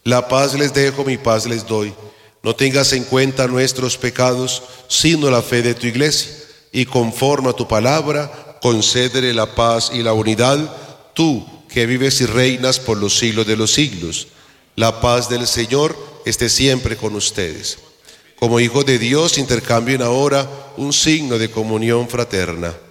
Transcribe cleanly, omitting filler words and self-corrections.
La paz les dejo, mi paz les doy. No tengas en cuenta nuestros pecados, sino la fe de tu iglesia. Y conforme a tu palabra, concédele la paz y la unidad, tú que vives y reinas por los siglos de los siglos. La paz del Señor esté siempre con ustedes. Como hijos de Dios, intercambien ahora un signo de comunión fraterna.